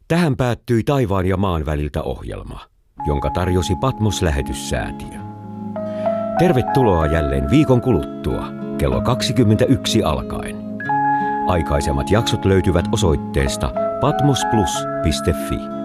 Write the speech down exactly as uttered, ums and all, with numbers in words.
Tähän päättyi Taivaan ja maan väliltä ohjelma, jonka tarjosi Patmos-lähetyssäätiö. Tervetuloa jälleen viikon kuluttua kello kaksikymmentäyksi alkaen. Aikaisemmat jaksot löytyvät osoitteesta patmosplus piste fi.